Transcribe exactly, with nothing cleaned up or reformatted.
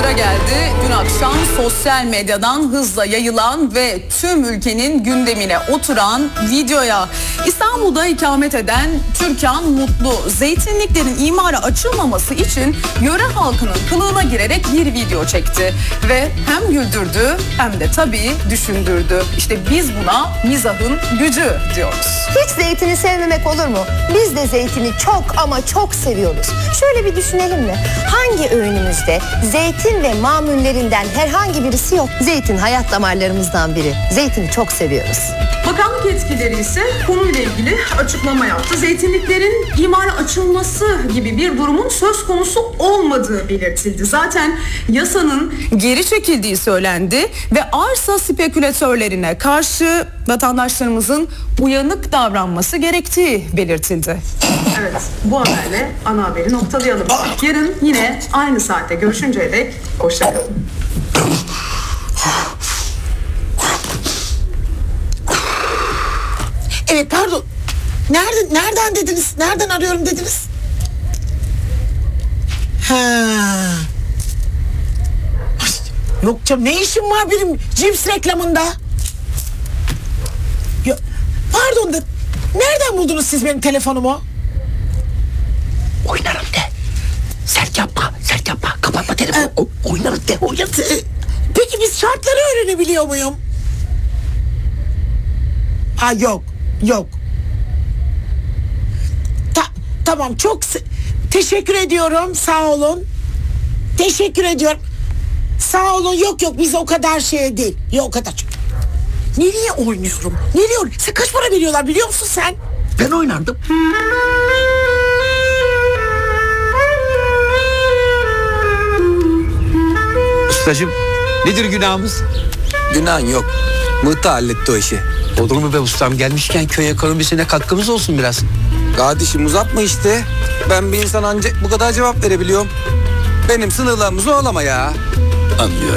sıra geldi. Dün akşam sosyal medyadan hızla yayılan ve tüm ülkenin gündemine oturan videoya. İstanbul'da ikamet eden Türkan Mutlu, zeytinliklerin imara açılmaması için yöre halkının kılığına girerek bir video çekti. Ve hem güldürdü hem de tabii düşündürdü. İşte biz buna mizahın gücü diyoruz. Hiç zeytini sevmemek olur mu? Biz de zeytini çok ama çok seviyoruz. Şöyle bir düşünelim mi? Hangi öğünümüzde zeytin ve mamullerinden herhangi birisi yok? Zeytin hayat damarlarımızdan biri. Zeytini çok seviyoruz. Bakanlık yetkilileri ise konuyla ilgili açıklama yaptı. Zeytinliklerin imara açılması gibi bir durumun söz konusu olmadığı belirtildi. Zaten yasanın geri çekildiği söylendi ve arsa spekülatörlerine karşı vatandaşlarımızın uyanık davranması gerektiği belirtildi. Evet, bu haberle ana haberi noktalayalım. Yarın yine aynı saatte görüşünceye dek hoşça kalın. Evet, pardon. Nereden, nereden dediniz? Nereden arıyorum dediniz? Ha. Yok canım, ne işim var benim cips reklamında? Ya, pardon da nereden buldunuz siz benim telefonumu? Oynarım de. Sert yapma, sert yapma. Kapatma telefonu. Ee, oynarım de, oynarım de. Peki biz şartları öğrenebiliyor muyum? Ha yok. Yok. Ta, tamam çok teşekkür ediyorum. Sağ olun. Teşekkür ediyorum. Sağ olun. Yok yok biz o kadar şey değil. Yok o kadar. Nereye oynuyorum? Nereye oynuyorum? Sen kaç para veriyorlar biliyor musun sen? Ben oynardım. Ustacığım nedir günahımız? Günahın yok. Mıhta halletti o işi. Olur mu be ustam, gelmişken köy ekonomisine katkımız olsun biraz. Kardeşim uzatma işte. Ben bir insan ancak bu kadar cevap verebiliyorum. Benim sınırlarımı zorlama ya. Anlıyorum.